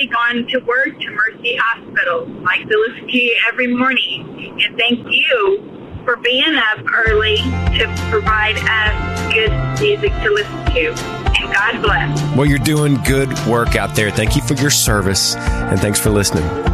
literally gone to work to Mercy Hospital, like to listen to you every morning. And thank you for being up early to provide us good music to listen to. And God bless. Well, you're doing good work out there. Thank you for your service, and thanks for listening.